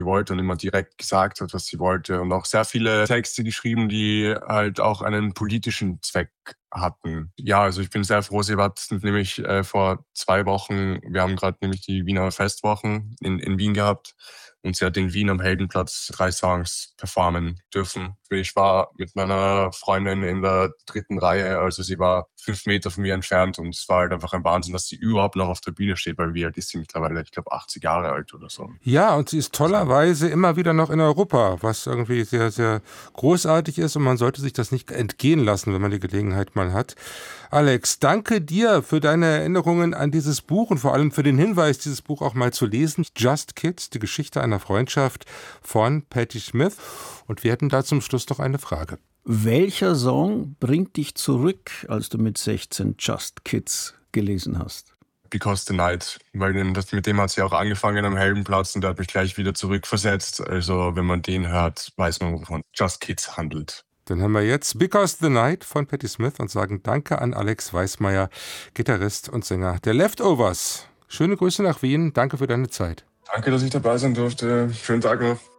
wollte und immer direkt gesagt hat, was sie wollte. Und auch sehr viele Texte geschrieben, die halt auch einen politischen Zweck hatten. Ja, also ich bin sehr froh, sie hat nämlich vor 2 Wochen, wir haben gerade nämlich die Wiener Festwochen in Wien gehabt und sie hat in Wien am Heldenplatz 3 Songs performen dürfen. Ich war mit meiner Freundin in der 3. Reihe, also sie war 5 Meter von mir entfernt und es war halt einfach ein Wahnsinn, dass sie überhaupt noch auf der Bühne steht, weil wie alt ist sie mittlerweile? Ich glaube 80 Jahre alt oder so. Ja, und sie ist tollerweise immer wieder noch in Europa, was irgendwie sehr, sehr großartig ist und man sollte sich das nicht entgehen lassen, wenn man die Gelegenheit mal hat. Alex, danke dir für deine Erinnerungen an dieses Buch und vor allem für den Hinweis, dieses Buch auch mal zu lesen. Just Kids, die Geschichte einer Freundschaft von Patti Smith. Und wir hätten da zum Schluss noch eine Frage. Welcher Song bringt dich zurück, als du mit 16 Just Kids gelesen hast? Because the Night, weil mit dem hat sie auch angefangen am Heldenplatz und der hat mich gleich wieder zurückversetzt. Also wenn man den hört, weiß man, wovon Just Kids handelt. Dann haben wir jetzt Because the Night von Patti Smith und sagen Danke an Alex Weismeier, Gitarrist und Sänger der Leftovers. Schöne Grüße nach Wien, danke für deine Zeit. Danke, dass ich dabei sein durfte. Schönen Tag noch.